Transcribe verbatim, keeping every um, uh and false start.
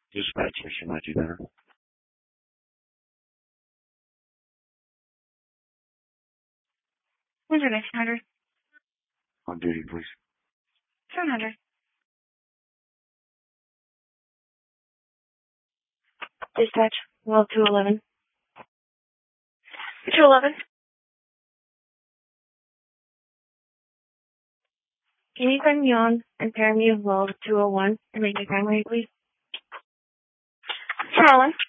Dispatch, she might do better. one hundred. On duty, please. seven hundred. Dispatch, well, two eleven. two eleven. Can you send me on and pair me with well two oh one and make me primary, please? two oh one.